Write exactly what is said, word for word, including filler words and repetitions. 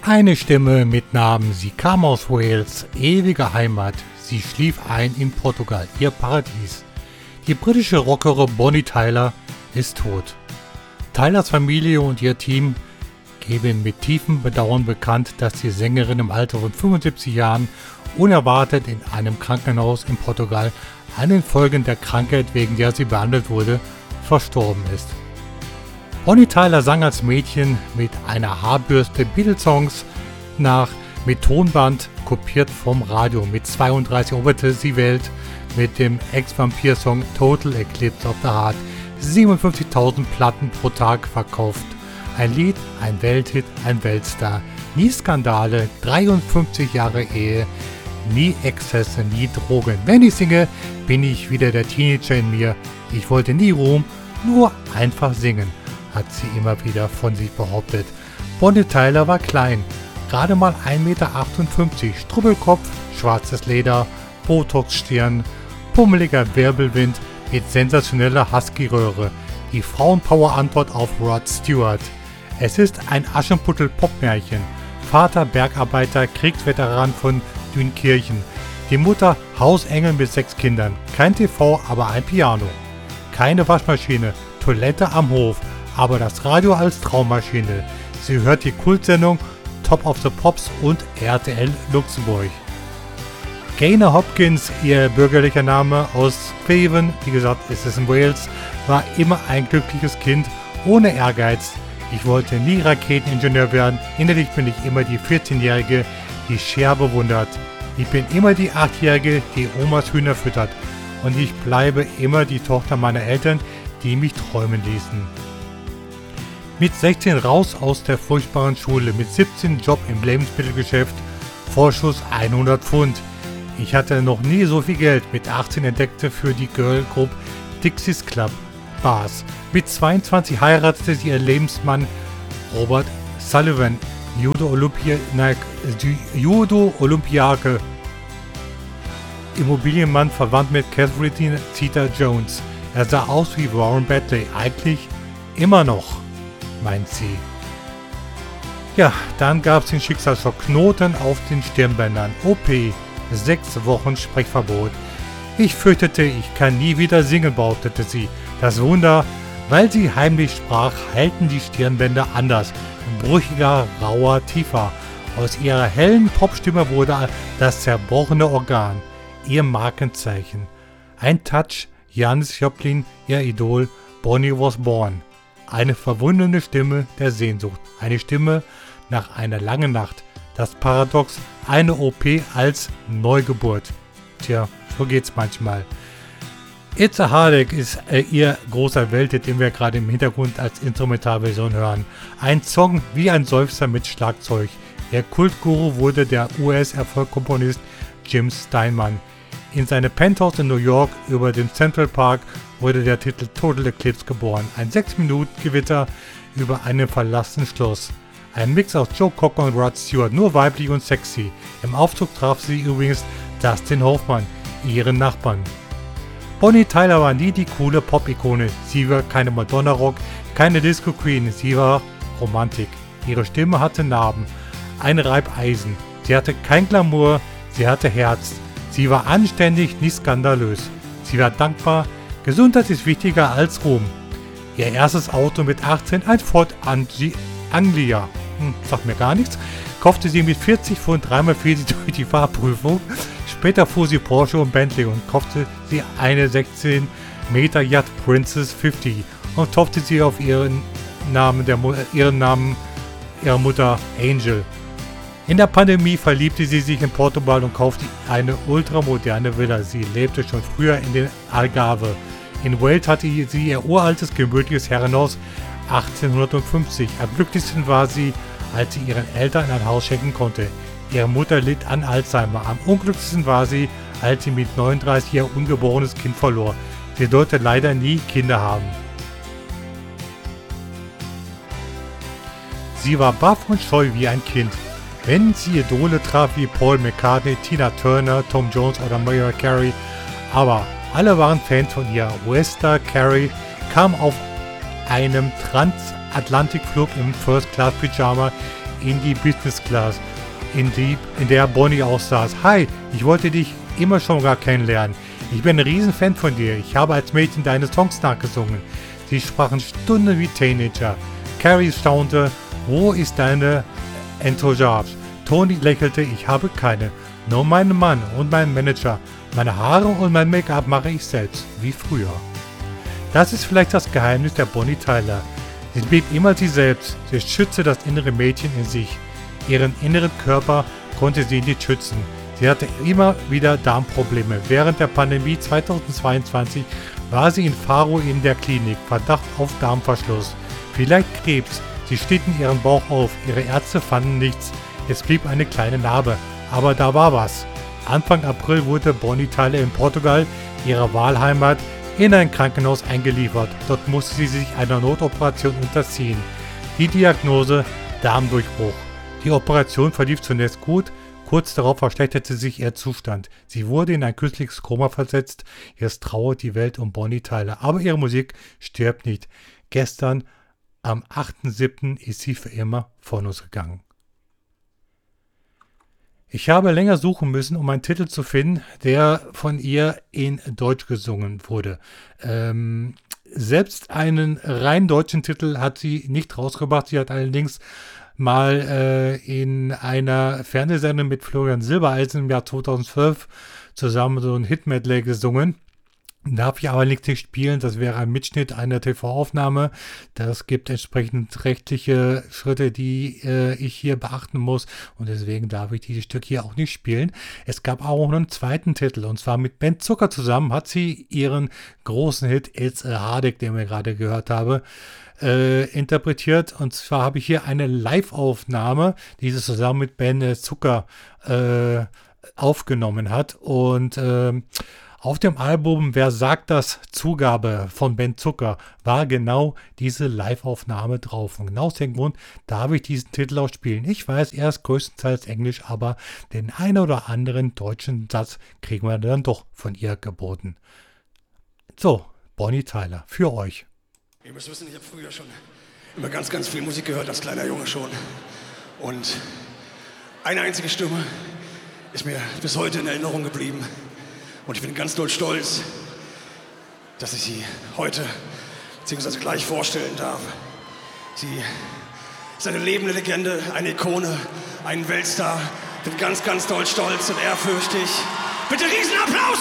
Eine Stimme mit Namen, sie kam aus Wales, ewige Heimat, sie schlief ein in Portugal, ihr Paradies. Die britische Rockerin Bonnie Tyler ist tot. Tylers Familie und ihr Team geben mit tiefem Bedauern bekannt, dass die Sängerin im Alter von fünfundsiebzig Jahren unerwartet in einem Krankenhaus in Portugal an den Folgen der Krankheit, wegen der sie behandelt wurde, verstorben ist. Bonnie Tyler sang als Mädchen mit einer Haarbürste Beatles-Songs nach, mit Tonband kopiert vom Radio. Mit zweiunddreißig eroberte sie Welt mit dem Ex-Vampir-Song Total Eclipse of the Heart. siebenundfünfzigtausend Platten pro Tag verkauft. Ein Lied, ein Welthit, ein Weltstar. Nie Skandale, dreiundfünfzig Jahre Ehe, nie Exzesse, nie Drogen. Wenn ich singe, bin ich wieder der Teenager in mir. Ich wollte nie Ruhm, nur einfach singen, hat sie immer wieder von sich behauptet. Bonnie Tyler war klein, gerade mal ein Meter achtundfünfzig, Strubbelkopf, schwarzes Leder, Botox-Stirn, pummeliger Wirbelwind mit sensationeller Husky-Röhre. Die Frauenpower-Antwort auf Rod Stewart. Es ist ein Aschenputtel-Pop-Märchen. Vater Bergarbeiter, Kriegsveteran von Dünkirchen. Die Mutter Hausengel mit sechs Kindern. Kein T V, aber ein Piano. Keine Waschmaschine, Toilette am Hof, aber das Radio als Traummaschine. Sie hört die Kultsendung Top of the Pops und R T L Luxemburg. Gaynor Hopkins, ihr bürgerlicher Name, aus Craven, wie gesagt, ist es in Wales, war immer ein glückliches Kind, ohne Ehrgeiz. Ich wollte nie Raketeningenieur werden, innerlich bin ich immer die vierzehnjährige, die Cher bewundert. Ich bin immer die achtjährige, die Omas Hühner füttert. Und ich bleibe immer die Tochter meiner Eltern, die mich träumen ließen. Mit sechzehn raus aus der furchtbaren Schule, mit siebzehn Job im Lebensmittelgeschäft, Vorschuss hundert Pfund. Ich hatte noch nie so viel Geld. Mit achtzehn entdeckte für die Girl Group Dixie's Club Bars. Mit zweiundzwanzig heiratete sie ihren Lebensmann Robert Sullivan, Judo-Olympiake, Immobilienmann, verwandt mit Catherine Zeta-Jones. Er sah aus wie Warren Beatty, eigentlich immer noch, meint sie. Ja, dann gab es den Schicksalsschock, Knoten auf den Stirnbändern, O P, sechs Wochen Sprechverbot. Ich fürchtete, ich kann nie wieder singen, behauptete sie. Das Wunder, weil sie heimlich sprach, heilten die Stirnbänder anders, brüchiger, rauer, tiefer. Aus ihrer hellen Popstimme wurde das zerbrochene Organ, ihr Markenzeichen. Ein Touch, Janis Joplin, ihr Idol, Bonnie was born. Eine verwundene Stimme der Sehnsucht, eine Stimme nach einer langen Nacht. Das Paradox, eine O P als Neugeburt. Tja, so geht's manchmal. It's a Heartache ist äh, ihr großer Welthit, den wir gerade im Hintergrund als Instrumentalversion hören. Ein Song wie ein Seufzer mit Schlagzeug. Der Kultguru wurde der U S-Erfolgkomponist Jim Steinman. In seinem Penthouse in New York über dem Central Park wurde der Titel Total Eclipse geboren. Ein sechs Minuten Gewitter über einem verlassenen Schloss. Ein Mix aus Joe Cocker und Rod Stewart, nur weiblich und sexy. Im Aufzug traf sie übrigens Dustin Hoffman, ihren Nachbarn. Bonnie Tyler war nie die coole Pop-Ikone. Sie war keine Madonna-Rock, keine Disco-Queen, sie war Romantik. Ihre Stimme hatte Narben, ein Reibeisen. Sie hatte kein Glamour, sie hatte Herz. Sie war anständig, nicht skandalös. Sie war dankbar. Gesundheit ist wichtiger als Ruhm. Ihr erstes Auto mit achtzehn, ein Ford Anglia, hm, sagt mir gar nichts, kaufte sie mit vierzig Pfund, dreimal fiel sie durch die Fahrprüfung. Später fuhr sie Porsche und Bentley und kaufte sie eine sechzehn Meter Yacht Princess fünfzig und taufte sie auf ihren Namen, der, ihren Namen ihrer Mutter Angel. In der Pandemie verliebte sie sich in Portugal und kaufte eine ultramoderne Villa. Sie lebte schon früher in den Algarve. In Wales hatte sie ihr uraltes, gemütliches Herrenhaus achtzehnhundertfünfzig. Am glücklichsten war sie, als sie ihren Eltern ein Haus schenken konnte. Ihre Mutter litt an Alzheimer. Am unglücklichsten war sie, als sie mit neununddreißig ihr ungeborenes Kind verlor. Sie durfte leider nie Kinder haben. Sie war baff und scheu wie ein Kind. Wenn sie Idole traf wie Paul McCartney, Tina Turner, Tom Jones oder Mariah Carey, aber alle waren Fans von ihr. Wester Carey kam auf einem Transatlantikflug im First-Class-Pyjama in die Business Class, in, die, in der Bonnie auch saß. Hi, ich wollte dich immer schon gar kennenlernen. Ich bin ein Riesenfan von dir. Ich habe als Mädchen deine Songs nachgesungen. Sie sprachen Stunden wie Teenager. Carrie staunte, wo ist deine Entourage? Tony lächelte, ich habe keine. Nur meinen Mann und meinen Manager. Meine Haare und mein Make-up mache ich selbst, wie früher. Das ist vielleicht das Geheimnis der Bonnie Tyler. Sie blieb immer sie selbst. Sie schützte das innere Mädchen in sich. Ihren inneren Körper konnte sie nicht schützen. Sie hatte immer wieder Darmprobleme. Während der Pandemie zweitausendzweiundzwanzig war sie in Faro in der Klinik. Verdacht auf Darmverschluss. Vielleicht Krebs. Sie schnitten ihren Bauch auf. Ihre Ärzte fanden nichts. Es blieb eine kleine Narbe. Aber da war was. Anfang April wurde Bonnie Tyler in Portugal, ihrer Wahlheimat, in ein Krankenhaus eingeliefert. Dort musste sie sich einer Notoperation unterziehen. Die Diagnose Darmdurchbruch. Die Operation verlief zunächst gut. Kurz darauf verschlechterte sich ihr Zustand. Sie wurde in ein künstliches Koma versetzt. Jetzt trauert die Welt um Bonnie Tyler. Aber ihre Musik stirbt nicht. Gestern, am achten siebten ist sie für immer von uns gegangen. Ich habe länger suchen müssen, um einen Titel zu finden, der von ihr in Deutsch gesungen wurde. Ähm, selbst einen rein deutschen Titel hat sie nicht rausgebracht. Sie hat allerdings mal äh, in einer Fernsehsendung mit Florian Silbereisen im Jahr zweitausendzwölf zusammen so ein Hit-Medley gesungen. Darf ich aber nicht spielen, das wäre ein Mitschnitt einer T V-Aufnahme. Das gibt entsprechend rechtliche Schritte, die äh, ich hier beachten muss und deswegen darf ich dieses Stück hier auch nicht spielen. Es gab auch noch einen zweiten Titel und zwar mit Ben Zucker zusammen hat sie ihren großen Hit It's a Heartache, den wir gerade gehört haben, äh, interpretiert und zwar habe ich hier eine Live-Aufnahme, die sie zusammen mit Ben Zucker äh, aufgenommen hat und äh, auf dem Album Wer sagt das? Zugabe von Ben Zucker war genau diese Live-Aufnahme drauf. Und genau aus dem Grund darf ich diesen Titel auch spielen. Ich weiß, er ist größtenteils Englisch, aber den einen oder anderen deutschen Satz kriegen wir dann doch von ihr geboten. So, Bonnie Tyler, für euch. Ihr müsst wissen, ich habe früher schon immer ganz, ganz viel Musik gehört, als kleiner Junge schon. Und eine einzige Stimme ist mir bis heute in Erinnerung geblieben. Und ich bin ganz doll stolz, dass ich sie heute bzw. gleich vorstellen darf. Sie ist eine lebende Legende, eine Ikone, ein Weltstar. Ich bin ganz, ganz doll stolz und ehrfürchtig. Bitte Riesenapplaus